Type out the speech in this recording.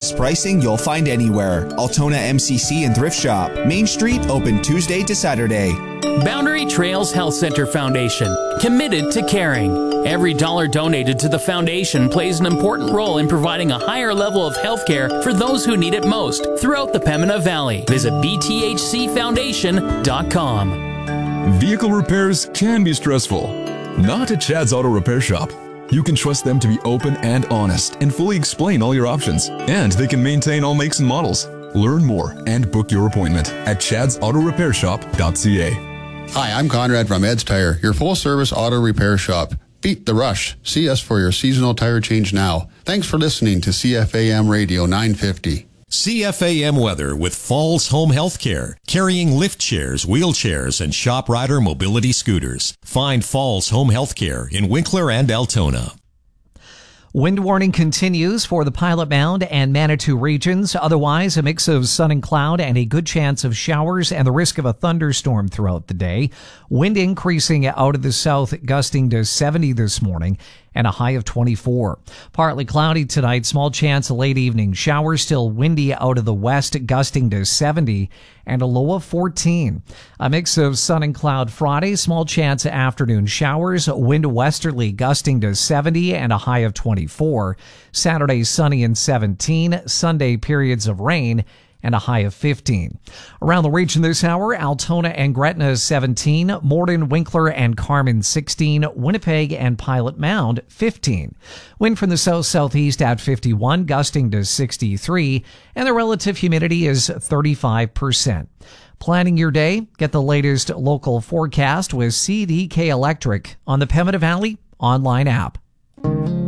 best pricing you'll find anywhere. Altona MCC and Thrift Shop. Main Street, open Tuesday to Saturday. Boundary Trails Health Center Foundation, committed to caring. Every dollar donated to the foundation plays an important role in providing a higher level of health care for those who need it most throughout the Pembina Valley. Visit bthcfoundation.com. Vehicle repairs can be stressful. Not at Chad's Auto Repair Shop. You can trust them to be open and honest and fully explain all your options. And they can maintain all makes and models. Learn more and book your appointment at chadsautorepairshop.ca. Hi, I'm Conrad from Ed's Tire, your full-service auto repair shop. Beat the rush. See us for your seasonal tire change now. Thanks for listening to CFAM Radio 950. CFAM weather with Falls Home Healthcare, carrying lift chairs, wheelchairs, and shop rider mobility scooters. Find Falls Home Healthcare in Winkler and Altona. Wind warning continues for the Pilot Mound and Manitou regions. Otherwise, a mix of sun and cloud and a good chance of showers and the risk of a thunderstorm throughout the day. Wind increasing out of the south, gusting to 70 this morning and a high of 24. Partly cloudy tonight, small chance of late evening showers, still windy out of the west, gusting to 70 and a low of 14. A mix of sun and cloud Friday, small chance of afternoon showers, wind westerly gusting to 70 and a high of 24. Saturday sunny and 17, Sunday periods of rain and a high of 15. Around the region this hour, Altona and Gretna 17, Morden, Winkler, and Carman 16, Winnipeg and Pilot Mound 15. Wind from the south-southeast at 51, gusting to 63, and the relative humidity is 35%. Planning your day, get the latest local forecast with CDK Electric on the Pembina Valley online app.